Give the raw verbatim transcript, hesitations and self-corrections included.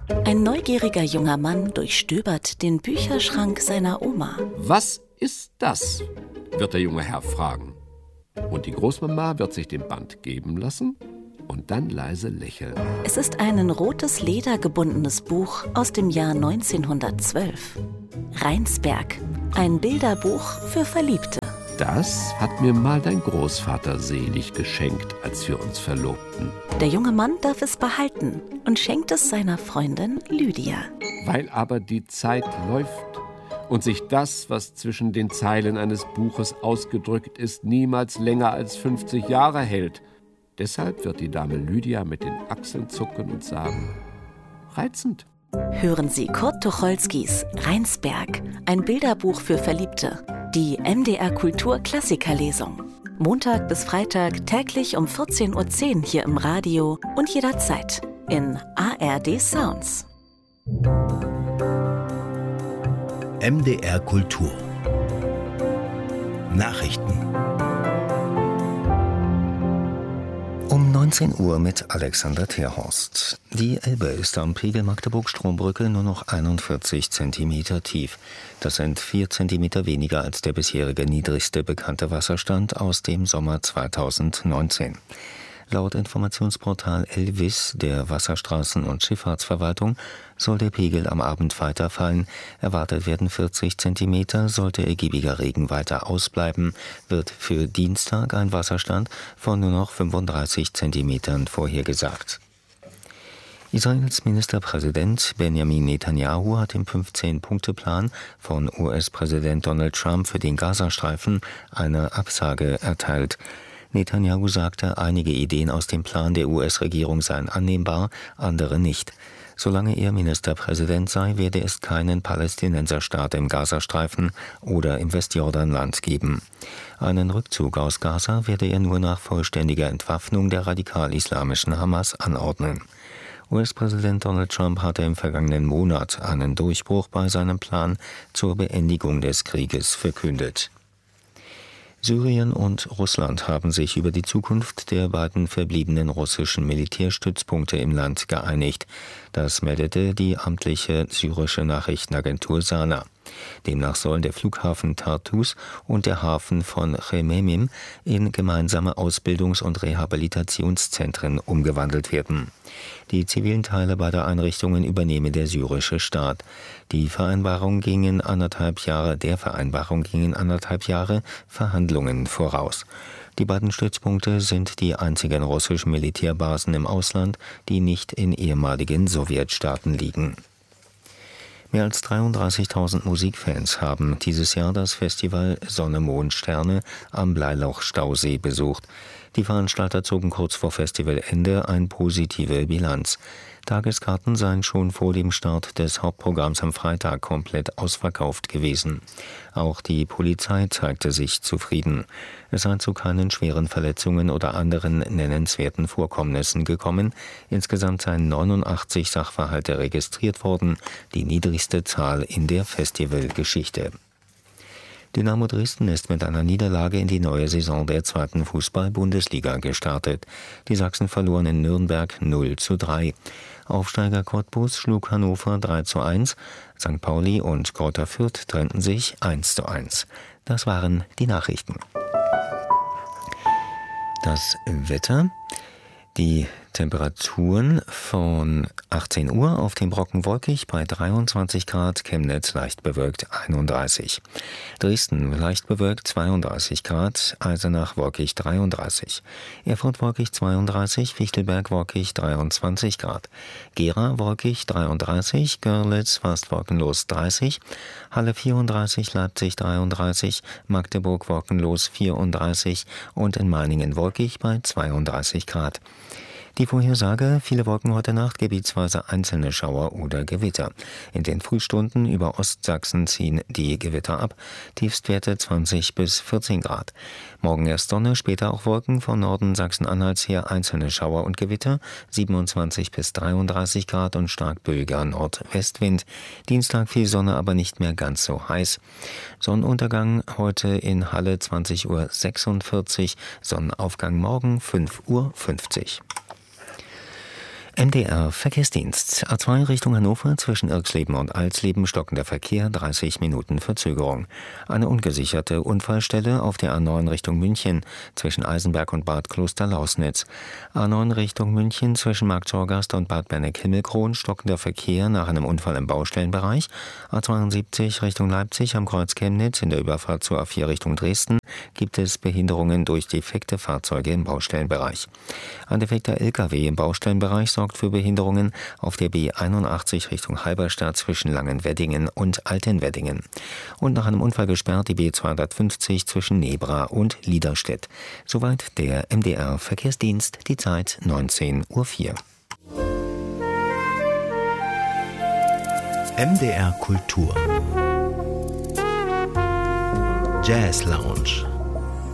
Ein neugieriger junger Mann durchstöbert den Bücherschrank seiner Oma. Was ist das? Wird der junge Herr fragen. Und die Großmama wird sich den Band geben lassen und dann leise lächeln. Es ist ein in rotes Leder gebundenes Buch aus dem Jahr neunzehnhundertzwölf. Rheinsberg, ein Bilderbuch für Verliebte. Das hat mir mal dein Großvater selig geschenkt, als wir uns verlobten. Der junge Mann darf es behalten und schenkt es seiner Freundin Lydia. Weil aber die Zeit läuft und sich das, was zwischen den Zeilen eines Buches ausgedrückt ist, niemals länger als fünfzig Jahre hält. Deshalb wird die Dame Lydia mit den Achseln zucken und sagen: Reizend. Hören Sie Kurt Tucholskys Rheinsberg, ein Bilderbuch für Verliebte. Die M D R Kultur Klassikerlesung. Montag bis Freitag täglich um vierzehn Uhr zehn hier im Radio und jederzeit in A R D Sounds. M D R Kultur Nachrichten um neunzehn Uhr mit Alexander Terhorst. Die Elbe ist am Pegel Magdeburg-Strombrücke nur noch einundvierzig Zentimeter tief. Das sind vier Zentimeter weniger als der bisherige niedrigste bekannte Wasserstand aus dem Sommer zweitausendneunzehn. Laut Informationsportal Elvis der Wasserstraßen- und Schifffahrtsverwaltung soll der Pegel am Abend weiter fallen. Erwartet werden vierzig Zentimeter. Sollte ergiebiger Regen weiter ausbleiben, wird für Dienstag ein Wasserstand von nur noch fünfunddreißig Zentimetern vorhergesagt. Israels Ministerpräsident Benjamin Netanyahu hat dem fünfzehn-Punkte-Plan von U S-Präsident Donald Trump für den Gazastreifen eine Absage erteilt. Netanyahu sagte, einige Ideen aus dem Plan der U S-Regierung seien annehmbar, andere nicht. Solange er Ministerpräsident sei, werde es keinen Palästinenserstaat im Gazastreifen oder im Westjordanland geben. Einen Rückzug aus Gaza werde er nur nach vollständiger Entwaffnung der radikal-islamischen Hamas anordnen. U S-Präsident Donald Trump hatte im vergangenen Monat einen Durchbruch bei seinem Plan zur Beendigung des Krieges verkündet. Syrien und Russland haben sich über die Zukunft der beiden verbliebenen russischen Militärstützpunkte im Land geeinigt. Das meldete die amtliche syrische Nachrichtenagentur Sana. Demnach sollen der Flughafen Tartus und der Hafen von Chememim in gemeinsame Ausbildungs- und Rehabilitationszentren umgewandelt werden. Die zivilen Teile beider Einrichtungen übernehme der syrische Staat. Die Vereinbarung gingen anderthalb Jahre, der Vereinbarung gingen anderthalb Jahre Verhandlungen voraus. Die beiden Stützpunkte sind die einzigen russischen Militärbasen im Ausland, die nicht in ehemaligen Sowjetstaaten liegen. Mehr als dreiunddreißigtausend Musikfans haben dieses Jahr das Festival Sonne, Mond, Sterne am Bleiloch-Stausee besucht. Die Veranstalter zogen kurz vor Festivalende eine positive Bilanz. Tageskarten seien schon vor dem Start des Hauptprogramms am Freitag komplett ausverkauft gewesen. Auch die Polizei zeigte sich zufrieden. Es sei zu keinen schweren Verletzungen oder anderen nennenswerten Vorkommnissen gekommen. Insgesamt seien neunundachtzig Sachverhalte registriert worden, die niedrigste Zahl in der Festivalgeschichte. Dynamo Dresden ist mit einer Niederlage in die neue Saison der zweiten Fußball-Bundesliga gestartet. Die Sachsen verloren in Nürnberg null zu drei. Aufsteiger Cottbus schlug Hannover drei zu eins. Sankt Pauli und Greuther Fürth trennten sich eins zu eins. Das waren die Nachrichten. Das Wetter. Die Temperaturen von achtzehn Uhr auf dem Brocken wolkig bei dreiundzwanzig Grad, Chemnitz leicht bewölkt einunddreißig. Dresden leicht bewölkt zweiunddreißig Grad, Eisenach wolkig dreiunddreißig. Erfurt wolkig zweiunddreißig, Fichtelberg wolkig dreiundzwanzig Grad. Gera wolkig dreiunddreißig, Görlitz fast wolkenlos dreißig, Halle vierunddreißig, Leipzig dreiunddreißig, Magdeburg wolkenlos vierunddreißig und in Meiningen wolkig bei zweiunddreißig Grad. Die Vorhersage: viele Wolken heute Nacht, gebietsweise einzelne Schauer oder Gewitter. In den Frühstunden über Ostsachsen ziehen die Gewitter ab. Tiefstwerte zwanzig bis vierzehn Grad. Morgen erst Sonne, später auch Wolken, von Norden Sachsen-Anhalts her einzelne Schauer und Gewitter. siebenundzwanzig bis dreiunddreißig Grad und stark böiger Nordwestwind. Dienstag viel Sonne, aber nicht mehr ganz so heiß. Sonnenuntergang heute in Halle zwanzig Uhr sechsundvierzig. Sonnenaufgang morgen fünf Uhr fünfzig. M D R Verkehrsdienst. A zwei Richtung Hannover zwischen Irxleben und Alsleben stockender Verkehr, dreißig Minuten Verzögerung. Eine ungesicherte Unfallstelle auf der A neun Richtung München zwischen Eisenberg und Bad Klosterlausnitz. A neun Richtung München zwischen Marktschorgast und Bad Berneck-Himmelkron stockender Verkehr nach einem Unfall im Baustellenbereich. A zweiundsiebzig Richtung Leipzig am Kreuz Chemnitz in der Überfahrt zur A vier Richtung Dresden gibt es Behinderungen durch defekte Fahrzeuge im Baustellenbereich. Ein defekter L K W im Baustellenbereich sorgt für Behinderungen auf der B einundachtzig Richtung Halberstadt zwischen Langenweddingen und Altenweddingen. Und nach einem Unfall gesperrt die B zweihundertfünfzig zwischen Nebra und Liederstedt. Soweit der M D R Verkehrsdienst, die Zeit neunzehn Uhr vier. M D R Kultur Jazz Lounge.